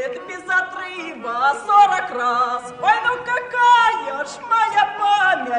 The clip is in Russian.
будет без отрыва 40 раз. Ой, ну какая ж моя память!